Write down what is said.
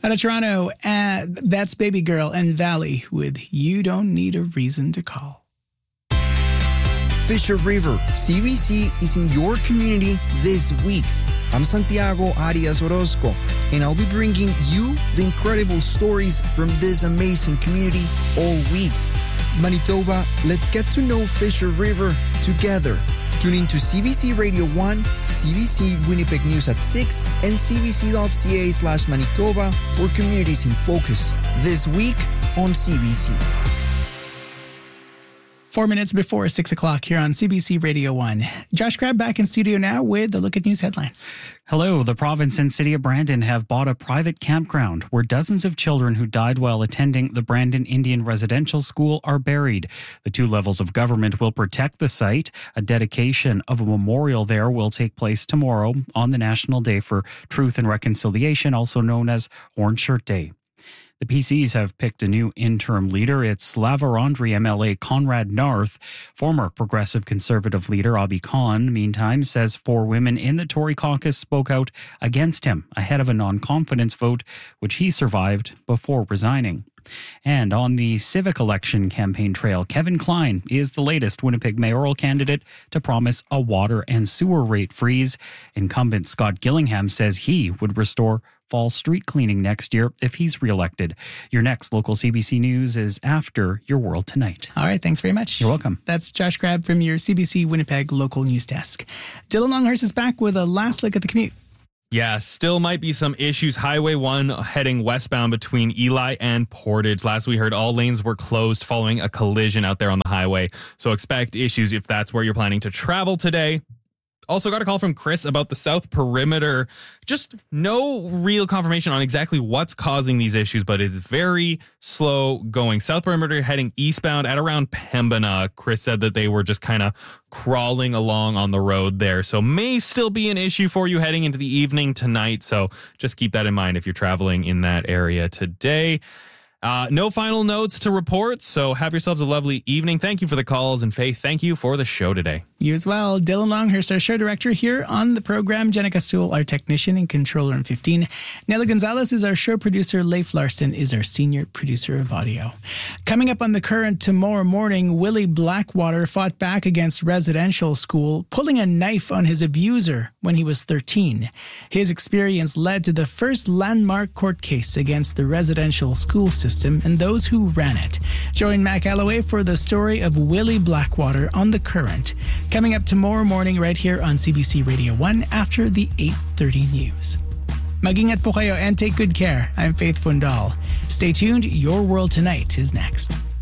Out of Toronto, that's Baby Girl and Valley with You Don't Need a Reason to Call. Fisher River, CBC is in your community this week. I'm Santiago Arias Orozco, and I'll be bringing you the incredible stories from this amazing community all week. Manitoba, let's get to know Fisher River together. Tune in to CBC Radio 1, CBC Winnipeg News at 6, and cbc.ca/Manitoba for Communities in Focus this week on CBC. 4 minutes before 6 o'clock here on CBC Radio 1. Josh Crabb back in studio now with a look at news headlines. Hello. The province and city of Brandon have bought a private campground where dozens of children who died while attending the Brandon Indian Residential School are buried. The 2 levels of government will protect the site. A dedication of a memorial there will take place tomorrow on the National Day for Truth and Reconciliation, also known as Orange Shirt Day. The PCs have picked a new interim leader. It's La-Vérendrye MLA Conrad Narth. Former Progressive Conservative leader Abhi Khan, meantime, says 4 women in the Tory caucus spoke out against him ahead of a non-confidence vote, which he survived before resigning. And on the civic election campaign trail, Kevin Klein is the latest Winnipeg mayoral candidate to promise a water and sewer rate freeze. Incumbent Scott Gillingham says he would restore fall street cleaning next year if he's reelected. Your next local CBC News is after Your World Tonight. All right, thanks very much. You're welcome. That's Josh Crabb from your CBC Winnipeg local news desk. Dylan Longhurst is back with a last look at the commute. Yeah, still might be some issues. Highway 1 heading westbound between Eli and Portage. Last we heard, all lanes were closed following a collision out there on the highway. So expect issues if that's where you're planning to travel today. Also got a call from Chris about the South Perimeter. Just no real confirmation on exactly what's causing these issues, but it's very slow going. South Perimeter heading eastbound at around Pembina. Chris said that they were just kind of crawling along on the road there. So may still be an issue for you heading into the evening tonight. So just keep that in mind if you're traveling in that area today. No final notes to report, so have yourselves a lovely evening. Thank you for the calls, and Faith, thank you for the show today. You as well. Dylan Longhurst, our show director here on the program. Jenica Sewell, our technician in Control Room 15. Nelly Gonzalez is our show producer. Leif Larson is our senior producer of audio. Coming up on The Current tomorrow morning, Willie Blackwater fought back against residential school, pulling a knife on his abuser when he was 13. His experience led to the first landmark court case against the residential school system and those who ran it. Join Mac Alloway for the story of Willie Blackwater on The Current. Coming up tomorrow morning right here on CBC Radio 1 after the 8:30 news. Mag-ingat po kayo and take good care. I'm Faith Fundal. Stay tuned. Your World Tonight is next.